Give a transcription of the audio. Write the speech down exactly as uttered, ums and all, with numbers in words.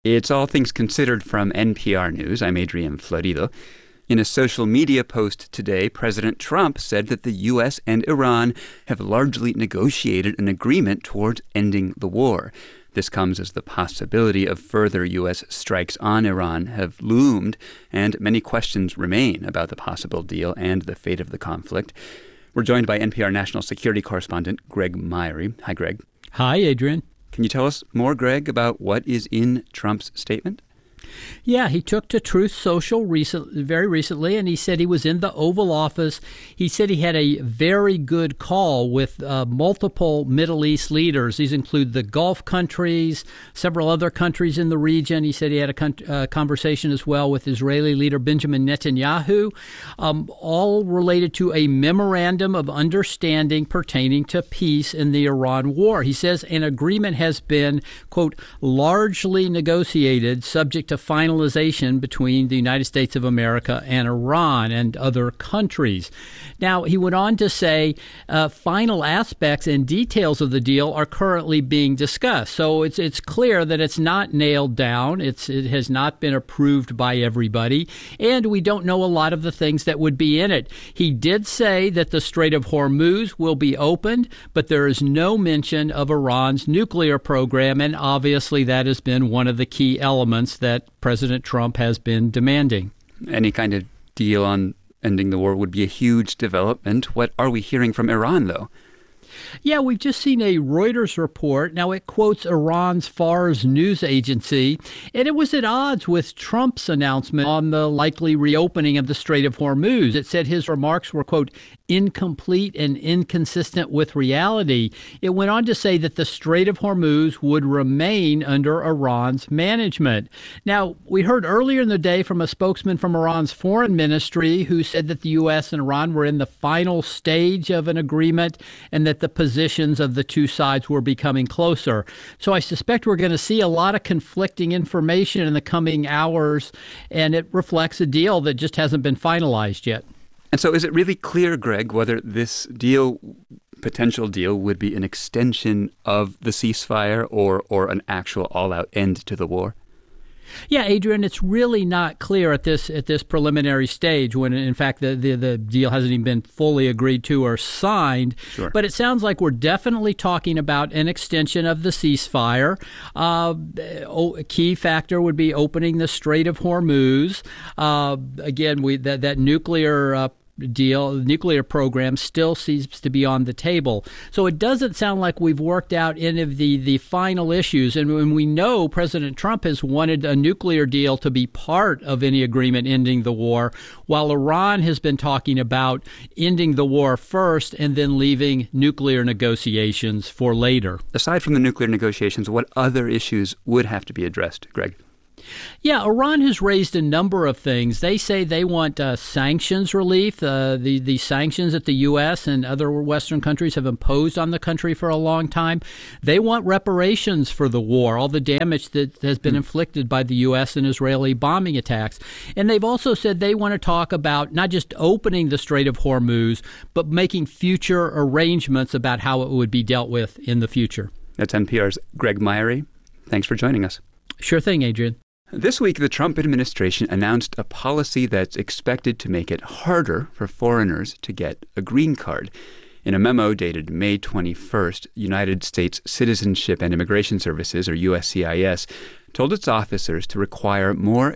It's All Things Considered from N P R News. I'm Adrian Florido. In a social media post today, President Trump said that the U S and Iran have largely negotiated an agreement towards ending the war. This comes as the possibility of further U S strikes on Iran have loomed, and many questions remain about the possible deal and the fate of the conflict. We're joined by N P R national security correspondent Greg Myre. Hi, Greg. Hi, Adrian. Can you tell us more, Greg, about what is in Trump's statement? Yeah, he took to Truth Social recent, very recently, and he said he was in the Oval Office. He said he had a very good call with uh, multiple Middle East leaders. These include the Gulf countries, several other countries in the region. He said he had a con- uh, conversation as well with Israeli leader Benjamin Netanyahu, um, all related to a memorandum of understanding pertaining to peace in the Iran war. He says an agreement has been, quote, largely negotiated, subject to finalization between the United States of America and Iran and other countries. Now, he went on to say uh, final aspects and details of the deal are currently being discussed. So it's it's clear that it's not nailed down. It's it has not been approved by everybody, and we don't know a lot of the things that would be in it. He did say that the Strait of Hormuz will be opened, but there is no mention of Iran's nuclear program, and obviously that has been one of the key elements that President Trump has been demanding. Any kind of deal on ending the war would be a huge development. What are we hearing from Iran, though? Yeah, we've just seen a Reuters report. Now, it quotes Iran's Fars news agency, and it was at odds with Trump's announcement on the likely reopening of the Strait of Hormuz. It said his remarks were, quote, incomplete and inconsistent with reality. It went on to say that the Strait of Hormuz would remain under Iran's management. Now, we heard earlier in the day from a spokesman from Iran's foreign ministry who said that the U S and Iran were in the final stage of an agreement and that the positions of the two sides were becoming closer. So I suspect we're going to see a lot of conflicting information in the coming hours, and it reflects a deal that just hasn't been finalized yet. And so is it really clear, Greg, whether this deal, potential deal, would be an extension of the ceasefire or, or an actual all-out end to the war? Yeah, Adrian, it's really not clear at this at this preliminary stage when, in fact, the, the, the deal hasn't even been fully agreed to or signed. Sure. But it sounds like we're definitely talking about an extension of the ceasefire. Uh, a key factor would be opening the Strait of Hormuz. Uh, again, we that, that nuclear uh, deal, the nuclear program still seems to be on the table. So it doesn't sound like we've worked out any of the, the final issues. And when we know President Trump has wanted a nuclear deal to be part of any agreement ending the war, while Iran has been talking about ending the war first and then leaving nuclear negotiations for later. Aside from the nuclear negotiations, what other issues would have to be addressed, Greg? Yeah, Iran has raised a number of things. They say they want uh, sanctions relief, uh, the, the sanctions that the U S and other Western countries have imposed on the country for a long time. They want reparations for the war, all the damage that has been mm. inflicted by the U S and Israeli bombing attacks. And they've also said they want to talk about not just opening the Strait of Hormuz, but making future arrangements about how it would be dealt with in the future. That's N P R's Greg Myre. Thanks for joining us. Sure thing, Adrian. This week, the Trump administration announced a policy that's expected to make it harder for foreigners to get a green card. In a memo dated May twenty-first, United States Citizenship and Immigration Services, or U S C I S, told its officers to require more